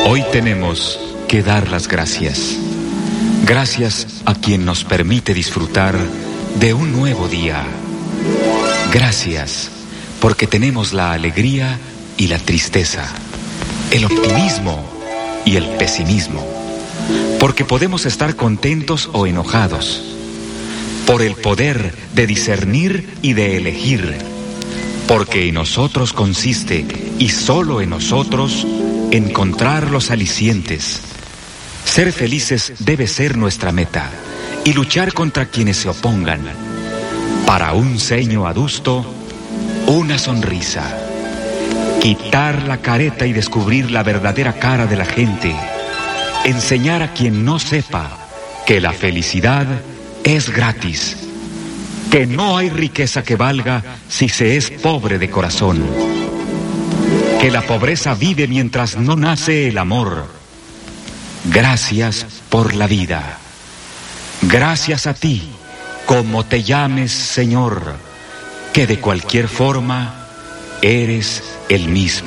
Hoy tenemos que dar las gracias. Gracias a quien nos permite disfrutar de un nuevo día. Gracias porque tenemos la alegría y la tristeza, el optimismo y el pesimismo, porque podemos estar contentos o enojados, por el poder de discernir y de elegir, porque en nosotros consiste, y solo en nosotros, encontrar los alicientes. Ser felices debe ser nuestra meta, y luchar contra quienes se opongan. Para un ceño adusto, una sonrisa. Quitar la careta y descubrir la verdadera cara de la gente. Enseñar a quien no sepa que la felicidad es gratis. Que no hay riqueza que valga si se es pobre de corazón. Que la pobreza vive mientras no nace el amor. Gracias por la vida. Gracias a ti, como te llames, Señor, que de cualquier forma eres el mismo.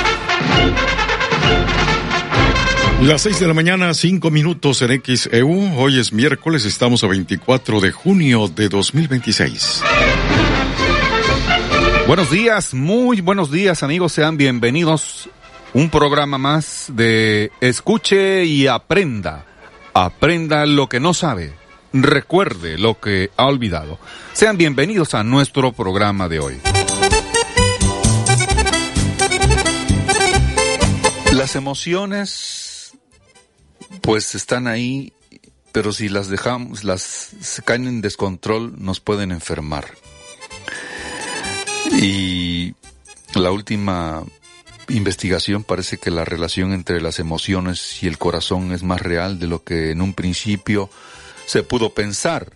Las 6 de la mañana, 5 minutos en XEU. Hoy es miércoles, estamos a 24 de junio de 2026. Buenos días, muy buenos días, amigos, sean bienvenidos. Un programa más de Escuche y Aprenda. Aprenda lo que no sabe, recuerde lo que ha olvidado. Sean bienvenidos a nuestro programa de hoy. Las emociones, pues están ahí, pero si las dejamos, se caen en descontrol, nos pueden enfermar. Y la última investigación parece que la relación entre las emociones y el corazón es más real de lo que en un principio se pudo pensar.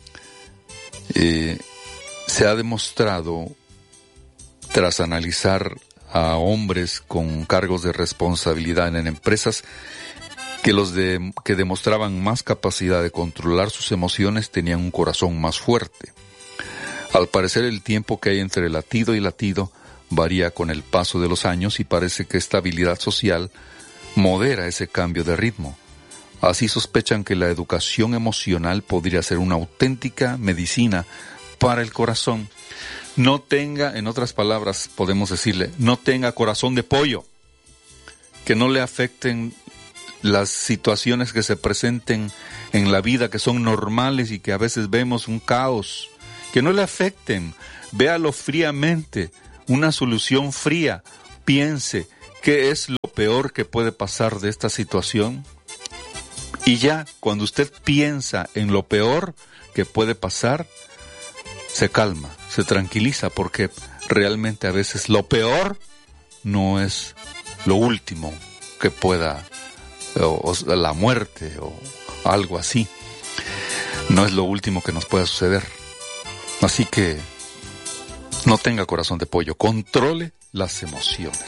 Se ha demostrado, tras analizar a hombres con cargos de responsabilidad en empresas, que los que demostraban más capacidad de controlar sus emociones tenían un corazón más fuerte. Al parecer, el tiempo que hay entre latido y latido varía con el paso de los años y parece que esta habilidad social modera ese cambio de ritmo. Así sospechan que la educación emocional podría ser una auténtica medicina para el corazón. No tenga, en otras palabras, podemos decirle, no tenga corazón de pollo, que no le afecten las situaciones que se presenten en la vida, que son normales y que a veces vemos un caos, que no le afecten, véalo fríamente, una solución fría, piense qué es lo peor que puede pasar de esta situación, y ya cuando usted piensa en lo peor que puede pasar, se calma, se tranquiliza, porque realmente a veces lo peor no es lo último que pueda, o la muerte o algo así, no es lo último que nos pueda suceder. Así que no tenga corazón de pollo, controle las emociones.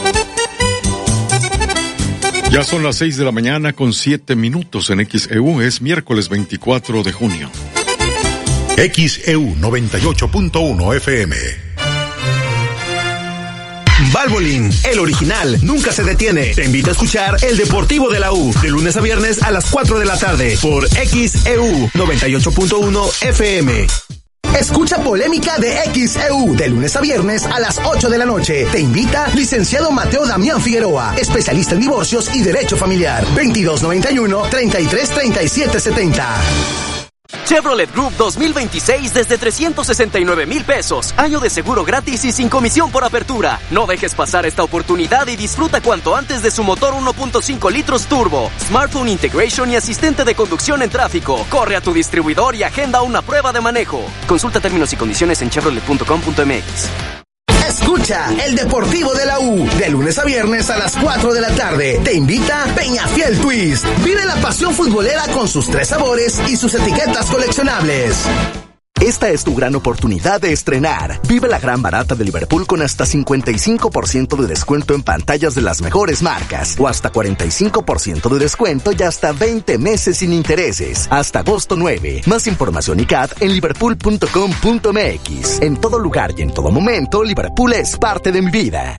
Ya son las 6 de la mañana con 7 minutos en XEU, es miércoles 24 de junio. XEU 98.1 FM. Valvoline, el original, nunca se detiene. Te invita a escuchar El Deportivo de la U, de lunes a viernes a las 4 de la tarde, por XEU 98.1 FM. Escucha Polémica de XEU, de lunes a viernes a las 8 de la noche. Te invita licenciado Mateo Damián Figueroa, especialista en divorcios y derecho familiar. 2291-333770. Chevrolet Group 2026 desde 369,000 pesos. Año de seguro gratis y sin comisión por apertura. No dejes pasar esta oportunidad y disfruta cuanto antes de su motor 1.5 litros turbo, smartphone integration y asistente de conducción en tráfico. Corre a tu distribuidor y agenda una prueba de manejo. Consulta términos y condiciones en chevrolet.com.mx. Escucha El Deportivo de la U, de lunes a viernes a las 4 de la tarde. Te invita Peñafiel Twist. Vive la pasión futbolera con sus 3 sabores y sus etiquetas coleccionables. Esta es tu gran oportunidad de estrenar. Vive la gran barata de Liverpool con hasta 55% de descuento en pantallas de las mejores marcas, o hasta 45% de descuento y hasta 20 meses sin intereses, hasta agosto 9. Más información y CAT en liverpool.com.mx. En todo lugar y en todo momento, Liverpool es parte de mi vida.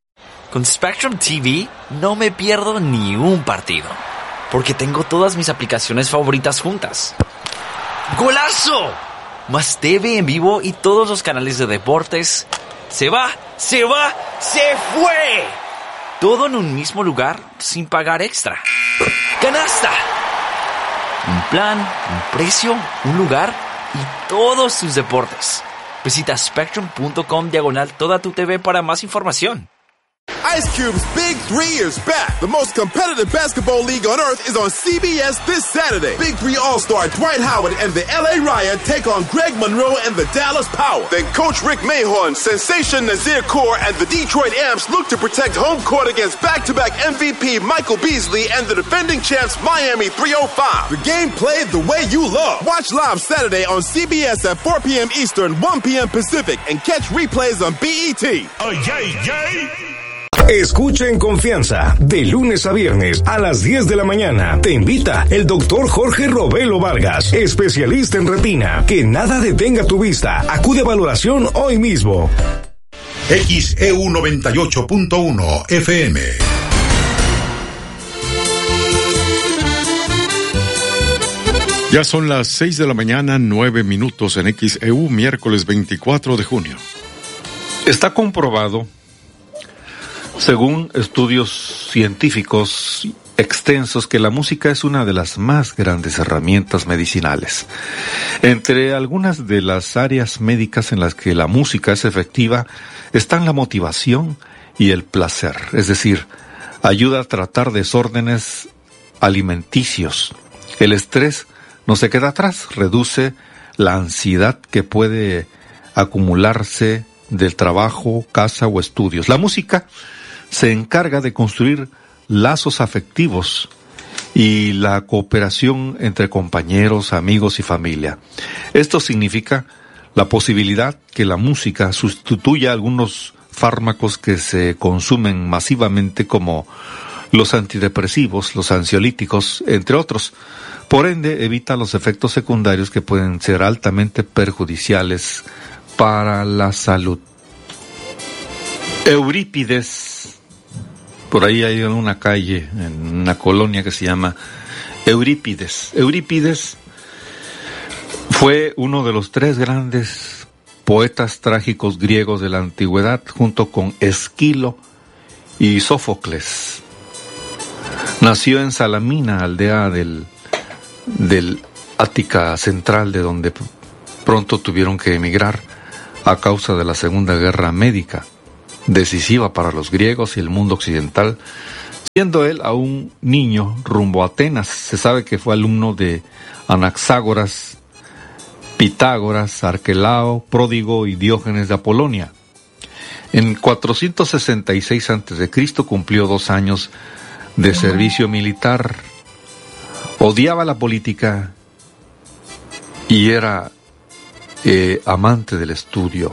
Con Spectrum TV no me pierdo ni un partido, porque tengo todas mis aplicaciones favoritas juntas. ¡Golazo! Más TV en vivo y todos los canales de deportes. ¡Se va! ¡Se fue! Todo en un mismo lugar sin pagar extra. ¡Canasta! Un plan, un precio, un lugar y todos tus deportes. Visita spectrum.com/toda tu TV para más información. Ice Cube's Big 3 is back. The most competitive basketball league on earth is on CBS this Saturday. Big 3 All-Star Dwight Howard and the LA Riot take on Greg Monroe and the Dallas Power. Then Coach Rick Mahorn, Sensation Nazir Kaur, and the Detroit Amps look to protect home court against back-to-back MVP Michael Beasley and the defending champs Miami 305. The game played the way you love. Watch live Saturday on CBS at 4 p.m. Eastern, 1 p.m. Pacific, and catch replays on BET. Oh, yay! Escucha en confianza, de lunes a viernes a las 10 de la mañana. Te invita el doctor Jorge Robelo Vargas, especialista en retina. Que nada detenga tu vista. Acude a valoración hoy mismo. XEU 98.1 FM. Ya son las 6 de la mañana, 9 minutos en XEU, miércoles 24 de junio. Está comprobado, según estudios científicos extensos, que la música es una de las más grandes herramientas medicinales. Entre algunas de las áreas médicas en las que la música es efectiva están la motivación y el placer, es decir, ayuda a tratar desórdenes alimenticios. El estrés no se queda atrás, reduce la ansiedad que puede acumularse del trabajo, casa o estudios. La música se encarga de construir lazos afectivos y la cooperación entre compañeros, amigos y familia. Esto significa la posibilidad que la música sustituya algunos fármacos que se consumen masivamente, como los antidepresivos, los ansiolíticos, entre otros. Por ende, evita los efectos secundarios que pueden ser altamente perjudiciales para la salud. Eurípides, por ahí hay una calle en una colonia que se llama Eurípides. Eurípides fue uno de los 3 grandes poetas trágicos griegos de la antigüedad, junto con Esquilo y Sófocles. Nació en Salamina, aldea del Ática central, de donde pronto tuvieron que emigrar a causa de la Segunda Guerra Médica, decisiva para los griegos y el mundo occidental, siendo él aún niño rumbo a Atenas. Se sabe que fue alumno de Anaxágoras, Pitágoras, Arquelao, Pródigo y Diógenes de Apolonia. En 466 a.C. cumplió 2 años de servicio militar. Odiaba la política y era amante del estudio,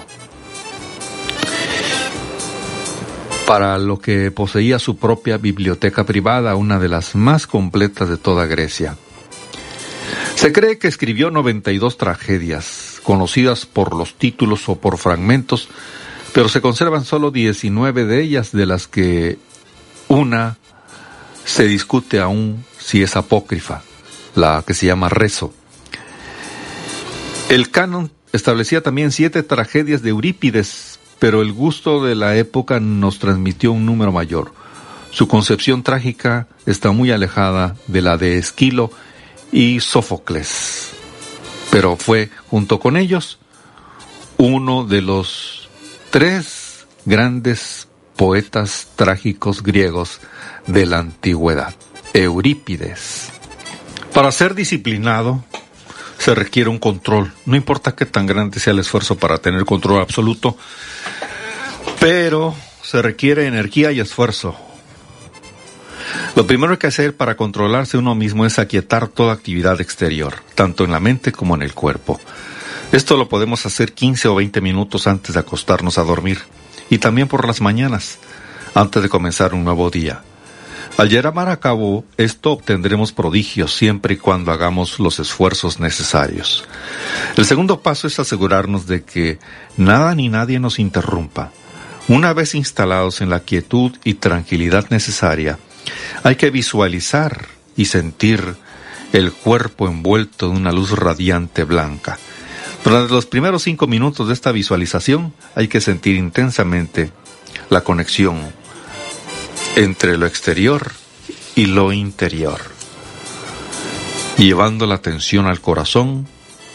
para lo que poseía su propia biblioteca privada, una de las más completas de toda Grecia. Se cree que escribió 92 tragedias, conocidas por los títulos o por fragmentos, pero se conservan solo 19 de ellas, de las que una se discute aún si es apócrifa, la que se llama Rezo. El canon establecía también 7 tragedias de Eurípides, pero el gusto de la época nos transmitió un número mayor. Su concepción trágica está muy alejada de la de Esquilo y Sófocles, pero fue, junto con ellos, uno de los 3 grandes poetas trágicos griegos de la antigüedad, Eurípides. Para ser disciplinado se requiere un control. No importa qué tan grande sea el esfuerzo para tener control absoluto, pero se requiere energía y esfuerzo. Lo primero que hay que hacer para controlarse uno mismo es aquietar toda actividad exterior, tanto en la mente como en el cuerpo. Esto lo podemos hacer 15 o 20 minutos antes de acostarnos a dormir, y también por las mañanas, antes de comenzar un nuevo día. Al llevar a cabo esto obtendremos prodigios siempre y cuando hagamos los esfuerzos necesarios. El segundo paso es asegurarnos de que nada ni nadie nos interrumpa. Una vez instalados en la quietud y tranquilidad necesaria, hay que visualizar y sentir el cuerpo envuelto en una luz radiante blanca. Durante los primeros 5 minutos de esta visualización hay que sentir intensamente la conexión entre lo exterior y lo interior, llevando la atención al corazón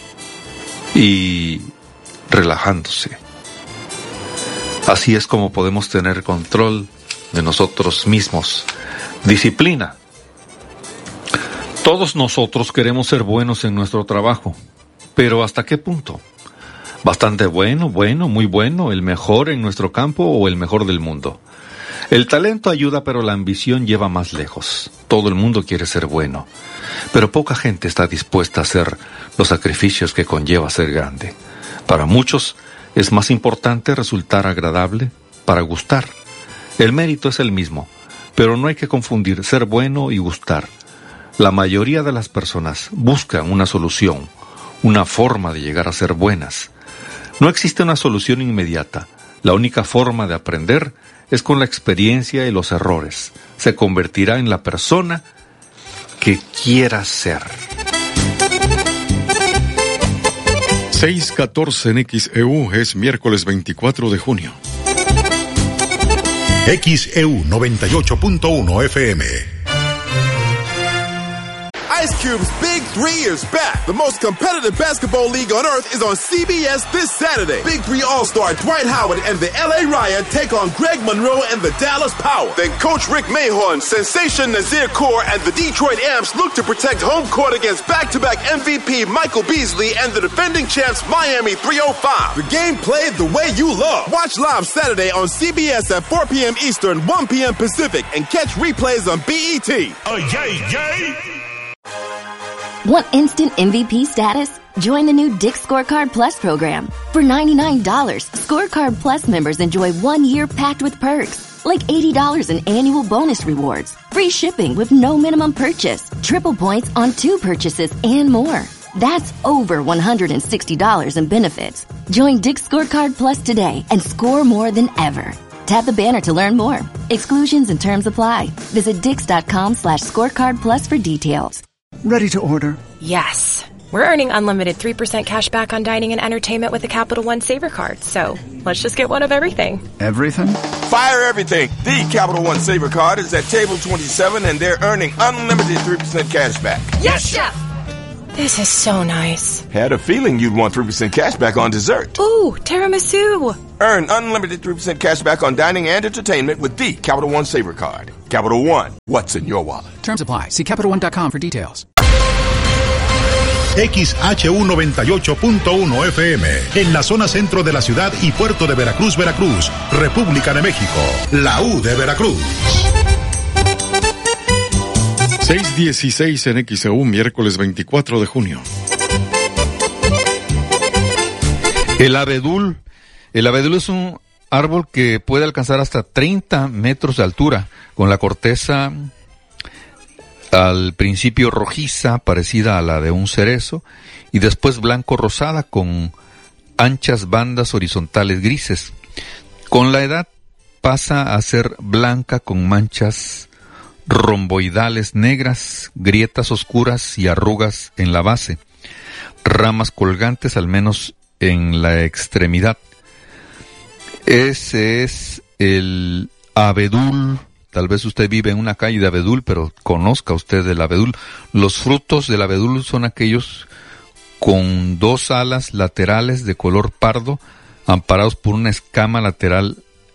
y relajándose. Así es como podemos tener control de nosotros mismos. Disciplina. Todos nosotros queremos ser buenos en nuestro trabajo, pero ¿hasta qué punto? ¿Bastante bueno, muy bueno, el mejor en nuestro campo o el mejor del mundo? El talento ayuda, pero la ambición lleva más lejos. Todo el mundo quiere ser bueno, pero poca gente está dispuesta a hacer los sacrificios que conlleva ser grande. Para muchos es más importante resultar agradable para gustar. El mérito es el mismo, pero no hay que confundir ser bueno y gustar. La mayoría de las personas buscan una solución, una forma de llegar a ser buenas. No existe una solución inmediata. La única forma de aprender es con la experiencia y los errores. Se convertirá en la persona que quiera ser. 6:14 en XEU, es miércoles 24 de junio. XEU 98.1 FM. Ice Cube's Big 3 is back. The most competitive basketball league on earth is on CBS this Saturday. Big 3 All-Star Dwight Howard and the LA Riot take on Greg Monroe and the Dallas Power. Then Coach Rick Mahorn, Sensation Nazir Kaur, and the Detroit Amps look to protect home court against back-to-back MVP Michael Beasley and the defending champs Miami 305. The game played the way you love. Watch live Saturday on CBS at 4 p.m. Eastern, 1 p.m. Pacific, and catch replays on BET. Oh, yay, yay! Want instant MVP status? Join the new Dick's Scorecard Plus program. For $99, Scorecard Plus members enjoy 1 year packed with perks, like $80 in annual bonus rewards, free shipping with no minimum purchase, triple points on 2 purchases, and more. That's over $160 in benefits. Join Dick's Scorecard Plus today and score more than ever. Tap the banner to learn more. Exclusions and terms apply. Visit Dix.com/scorecard plus for details. Ready to order? Yes. We're earning unlimited 3% cash back on dining and entertainment with the Capital One Saver Card. So let's just get one of everything. Everything? Fire everything. The Capital One Saver Card is at table 27 and they're earning unlimited 3% cash back. Yes, Chef! This is so nice. Had a feeling you'd want 3% cash back on dessert. Ooh, tiramisu. Earn unlimited 3% cash back on dining and entertainment with the Capital One Saver Card. Capital One, what's in your wallet? Terms apply. See CapitalOne.com for details. XHU 98.1 FM, en la zona centro de la ciudad y puerto de Veracruz, Veracruz, República de México, la U de Veracruz. 6:16 en XEU, miércoles 24 de junio. El abedul es un árbol que puede alcanzar hasta 30 metros de altura, con la corteza al principio rojiza, parecida a la de un cerezo, y después blanco-rosada con anchas bandas horizontales grises. Con la edad pasa a ser blanca con manchas romboidales negras, grietas oscuras y arrugas en la base, ramas colgantes al menos en la extremidad. Ese es el abedul. Tal vez usted vive en una calle de abedul, pero conozca usted el abedul. Los frutos del abedul son aquellos con 2 alas laterales de color pardo, amparados por una escama lateral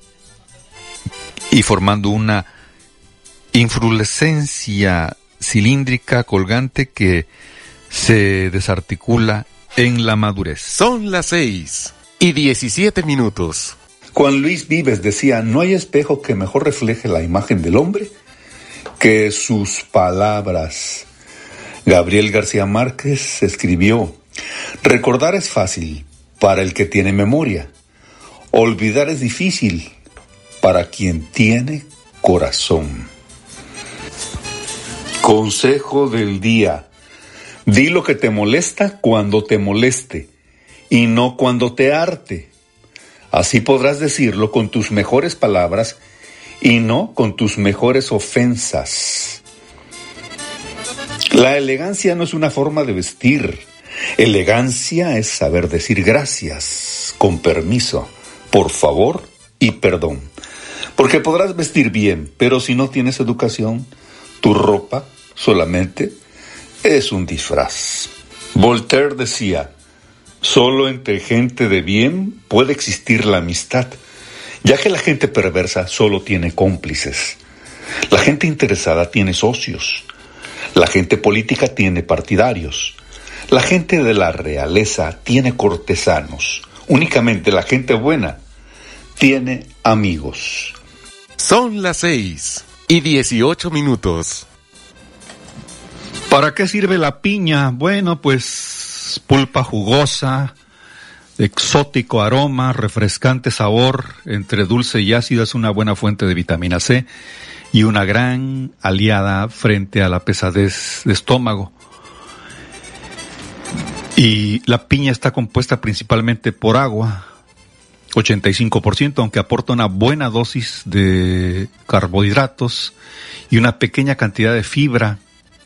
y formando una inflorescencia cilíndrica colgante que se desarticula en la madurez. Son las 6:17. Juan Luis Vives decía: no hay espejo que mejor refleje la imagen del hombre que sus palabras. Gabriel García Márquez escribió: recordar es fácil para el que tiene memoria, olvidar es difícil para quien tiene corazón. Consejo del día: di lo que te molesta cuando te moleste y no cuando te harte. Así podrás decirlo con tus mejores palabras y no con tus mejores ofensas. La elegancia no es una forma de vestir. Elegancia es saber decir gracias, con permiso, por favor y perdón. Porque podrás vestir bien, pero si no tienes educación, tu ropa solamente es un disfraz. Voltaire decía: solo entre gente de bien puede existir la amistad, ya que la gente perversa solo tiene cómplices. La gente interesada tiene socios. La gente política tiene partidarios. La gente de la realeza tiene cortesanos. Únicamente la gente buena tiene amigos. Son las 6:18. ¿Para qué sirve la piña? Bueno, pues pulpa jugosa, exótico aroma, refrescante sabor, entre dulce y ácido, es una buena fuente de vitamina C y una gran aliada frente a la pesadez de estómago. Y la piña está compuesta principalmente por agua, 85%, aunque aporta una buena dosis de carbohidratos y una pequeña cantidad de fibra.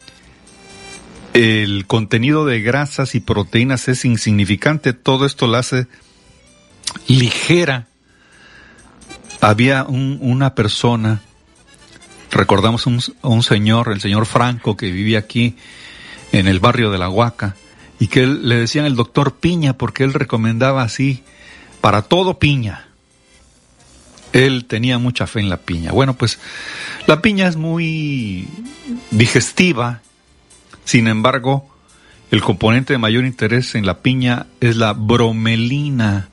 El contenido de grasas y proteínas es insignificante, todo esto la hace ligera. Había una persona, recordamos un señor, el señor Franco, que vivía aquí en el barrio de La Huaca, y que le decían el doctor Piña, porque él recomendaba así, para todo piña. Él tenía mucha fe en la piña. Bueno, pues la piña es muy digestiva. Sin embargo, el componente de mayor interés en la piña es la bromelina.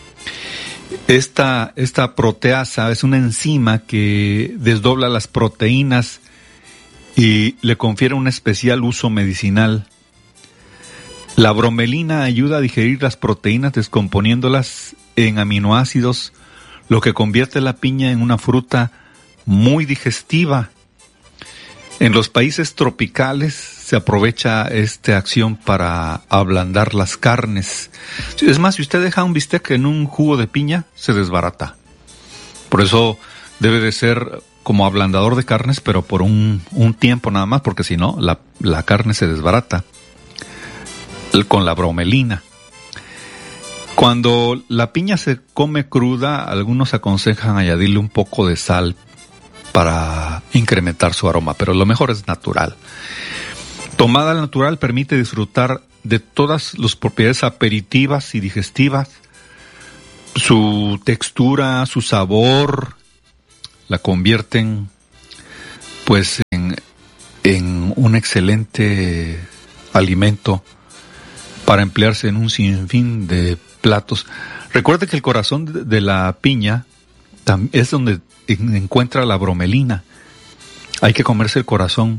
Esta proteasa es una enzima que desdobla las proteínas y le confiere un especial uso medicinal. La bromelina ayuda a digerir las proteínas descomponiéndolas en aminoácidos, lo que convierte la piña en una fruta muy digestiva. En los países tropicales se aprovecha esta acción para ablandar las carnes. Es más, si usted deja un bistec en un jugo de piña, se desbarata. Por eso debe de ser como ablandador de carnes, pero por un tiempo nada más, porque si no, la carne se desbarata con la bromelina. Cuando la piña se come cruda, algunos aconsejan añadirle un poco de sal para incrementar su aroma, pero lo mejor es natural. Tomada al natural permite disfrutar de todas las propiedades aperitivas y digestivas, su textura, su sabor, la convierten pues en un excelente alimento para emplearse en un sinfín de platos. Recuerde que el corazón de la piña es donde encuentra la bromelina. Hay que comerse el corazón,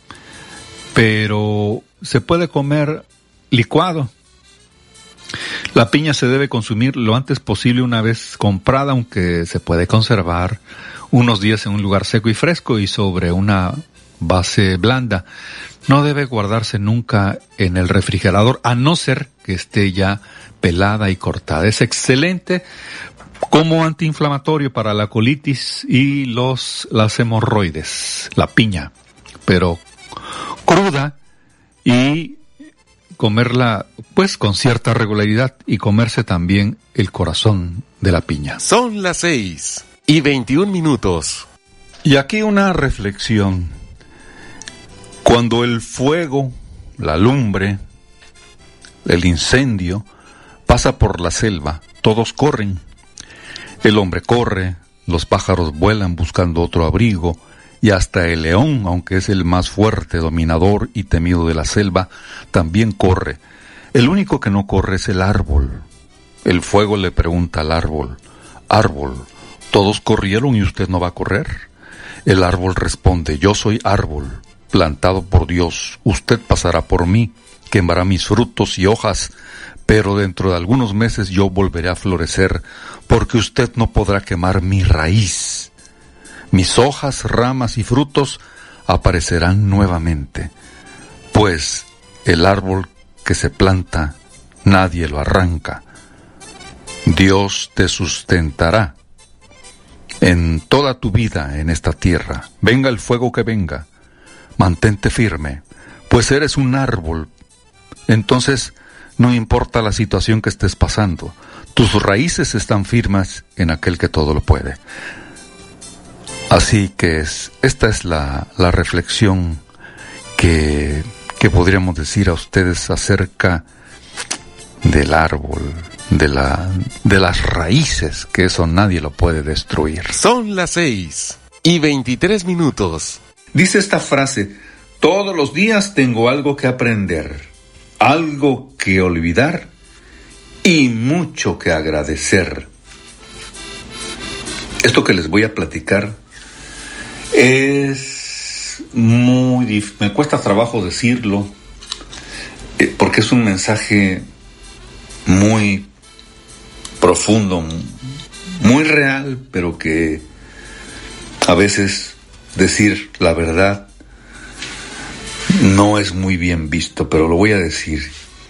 pero se puede comer licuado. La piña se debe consumir lo antes posible una vez comprada, aunque se puede conservar unos días en un lugar seco y fresco y sobre una base blanda. No debe guardarse nunca en el refrigerador, a no ser que esté ya pelada y cortada. Es excelente como antiinflamatorio para la colitis y las hemorroides, la piña, pero cruda, y comerla pues con cierta regularidad y comerse también el corazón de la piña. Son las 6:21. Y aquí una reflexión. Cuando el fuego, la lumbre, el incendio pasa por la selva, todos corren. El hombre corre, los pájaros vuelan buscando otro abrigo, y hasta el león, aunque es el más fuerte, dominador y temido de la selva, también corre. El único que no corre es el árbol. El fuego le pregunta al árbol: árbol, ¿todos corrieron y usted no va a correr? El árbol responde: yo soy árbol, plantado por Dios, usted pasará por mí, quemará mis frutos y hojas, pero dentro de algunos meses yo volveré a florecer, porque usted no podrá quemar mi raíz. Mis hojas, ramas y frutos aparecerán nuevamente, pues el árbol que se planta nadie lo arranca, Dios te sustentará en toda tu vida en esta tierra. Venga el fuego que venga, mantente firme, pues eres un árbol. Entonces, no importa la situación que estés pasando, tus raíces están firmes en aquel que todo lo puede. Así que esta es la reflexión que podríamos decir a ustedes acerca del árbol, de las raíces, que eso nadie lo puede destruir. Son las 6:23. Dice esta frase: todos los días tengo algo que aprender, algo que olvidar y mucho que agradecer. Esto que les voy a platicar me cuesta trabajo decirlo, porque es un mensaje muy profundo, muy real, pero que a veces decir la verdad no es muy bien visto, pero lo voy a decir.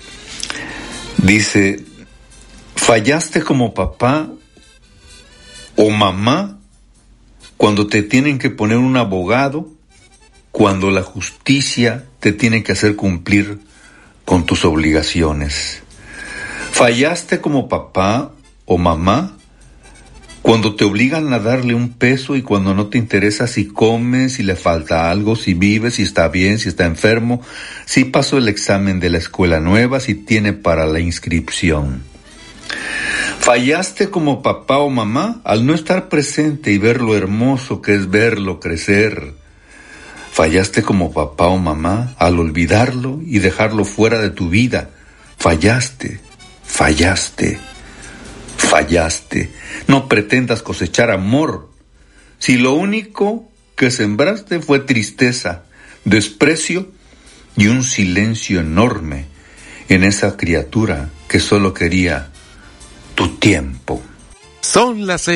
Dice: fallaste como papá o mamá cuando te tienen que poner un abogado, cuando la justicia te tiene que hacer cumplir con tus obligaciones. Fallaste como papá o mamá cuando te obligan a darle un peso y cuando no te interesa si comes, si le falta algo, si vive, si está bien, si está enfermo, si pasó el examen de la escuela nueva, si tiene para la inscripción. Fallaste como papá o mamá al no estar presente y ver lo hermoso que es verlo crecer. Fallaste como papá o mamá al olvidarlo y dejarlo fuera de tu vida. Fallaste. No pretendas cosechar amor si lo único que sembraste fue tristeza, desprecio y un silencio enorme en esa criatura que solo quería tu tiempo. Son las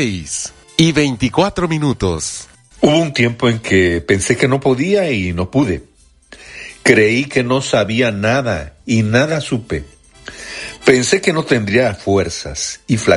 6:24. Hubo un tiempo en que pensé que no podía y no pude. Creí que no sabía nada y nada supe. Pensé que no tendría fuerzas y